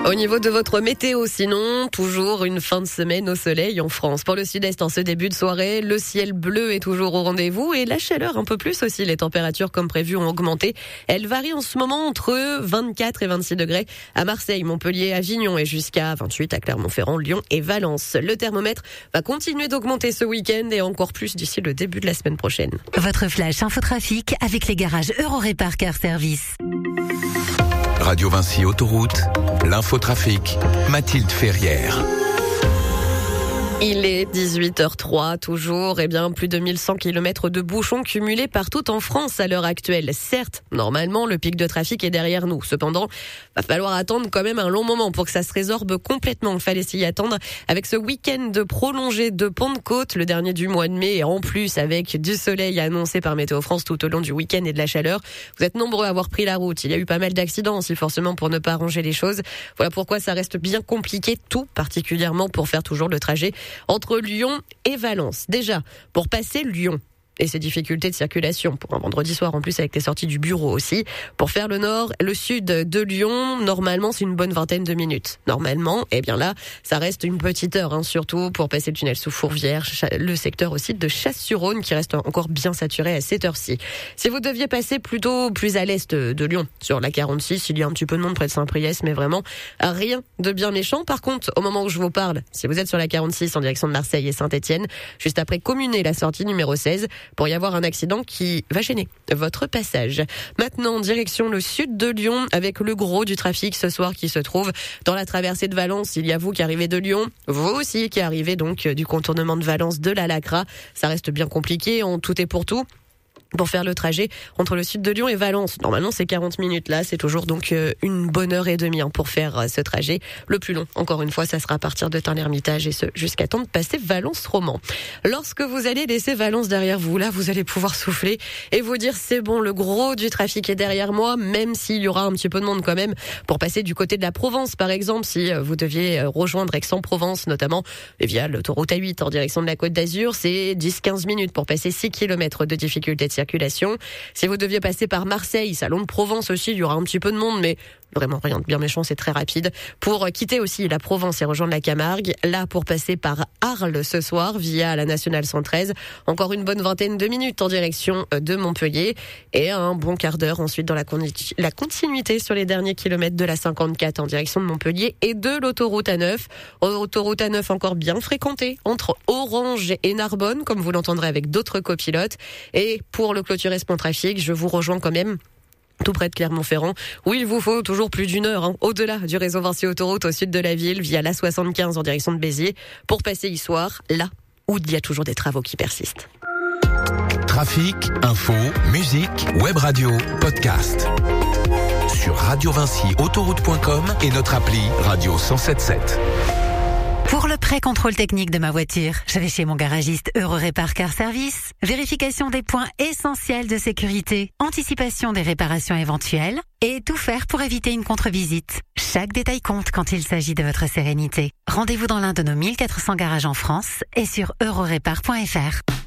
Au niveau de votre météo, sinon, toujours une fin de semaine au soleil en France. Pour le sud-est, en ce début de soirée, le ciel bleu est toujours au rendez-vous et la chaleur un peu plus aussi. Les températures, comme prévu, ont augmenté. Elles varient en ce moment entre 24 et 26 degrés à Marseille, Montpellier, Avignon et jusqu'à 28 à Clermont-Ferrand, Lyon et Valence. Le thermomètre va continuer d'augmenter ce week-end et encore plus d'ici le début de la semaine prochaine. Votre flash infotrafic avec les garages Eurorépar Car Service. Radio Vinci Autoroute, l'infotrafic, Mathilde Ferrière. Il est 18h03, toujours, plus de 1100 km de bouchons cumulés partout en France à l'heure actuelle. Certes, normalement, le pic de trafic est derrière nous. Cependant, va falloir attendre quand même un long moment pour que ça se résorbe complètement. Il fallait s'y attendre avec ce week-end prolongé de Pentecôte, le dernier du mois de mai, et en plus avec du soleil annoncé par Météo France tout au long du week-end et de la chaleur. Vous êtes nombreux à avoir pris la route. Il y a eu pas mal d'accidents aussi, forcément, pour ne pas arranger les choses. Voilà pourquoi ça reste bien compliqué, tout particulièrement pour faire toujours le trajet entre Lyon et Valence. Déjà, pour passer Lyon et ses difficultés de circulation pour un vendredi soir en plus avec les sorties du bureau aussi. Pour faire le nord, le sud de Lyon, normalement c'est une bonne vingtaine de minutes. Normalement, là, ça reste une petite heure, surtout pour passer le tunnel sous Fourvière, le secteur aussi de Chasse-sur-Rhône qui reste encore bien saturé à cette heure-ci. Si vous deviez passer plutôt plus à l'est de Lyon, sur la 46, il y a un petit peu de monde près de Saint-Priest, mais vraiment rien de bien méchant. Par contre, au moment où je vous parle, si vous êtes sur la 46 en direction de Marseille et Saint-Étienne, juste après Communé, la sortie numéro 16, pour y avoir un accident qui va gêner votre passage. Maintenant, direction le sud de Lyon, avec le gros du trafic ce soir qui se trouve dans la traversée de Valence. Il y a vous qui arrivez de Lyon, vous aussi qui arrivez donc du contournement de Valence de la Lacra. Ça reste bien compliqué en tout et pour tout. Pour faire le trajet entre le sud de Lyon et Valence. Normalement, c'est 40 minutes. Là, c'est toujours donc une bonne heure et demie pour faire ce trajet. Le plus long, encore une fois, ça sera à partir de Tain-l'Hermitage et ce jusqu'à temps de passer Valence-Romand. Lorsque vous allez laisser Valence derrière vous, là, vous allez pouvoir souffler et vous dire c'est bon, le gros du trafic est derrière moi, même s'il y aura un petit peu de monde quand même pour passer du côté de la Provence, par exemple, si vous deviez rejoindre Aix-en-Provence, notamment via l'autoroute A8 en direction de la Côte d'Azur, c'est 10-15 minutes pour passer 6 km de difficulté de circulation. Si vous deviez passer par Marseille, Salon de Provence aussi, il y aura un petit peu de monde, mais vraiment rien de bien méchant, c'est très rapide. Pour quitter aussi la Provence et rejoindre la Camargue, là pour passer par Arles ce soir via la Nationale 113, encore une bonne vingtaine de minutes en direction de Montpellier et un bon quart d'heure ensuite dans la continuité sur les derniers kilomètres de la 54 en direction de Montpellier et de l'autoroute A9. Autoroute A9 encore bien fréquentée entre Orange et Narbonne, comme vous l'entendrez avec d'autres copilotes. Et pour le clôturer ce trafic, je vous rejoins quand même tout près de Clermont-Ferrand, où il vous faut toujours plus d'une heure, au-delà du réseau Vinci Autoroute au sud de la ville, via la 75 en direction de Béziers, pour passer Issoire, là où il y a toujours des travaux qui persistent. Trafic, info, musique, web radio, podcast. Sur radiovinciautoroute.com et notre appli Radio 107.7. Pour le pré-contrôle technique de ma voiture, je vais chez mon garagiste Eurorépar Car Service. Vérification des points essentiels de sécurité, anticipation des réparations éventuelles et tout faire pour éviter une contre-visite. Chaque détail compte quand il s'agit de votre sérénité. Rendez-vous dans l'un de nos 1400 garages en France et sur eurorépar.fr.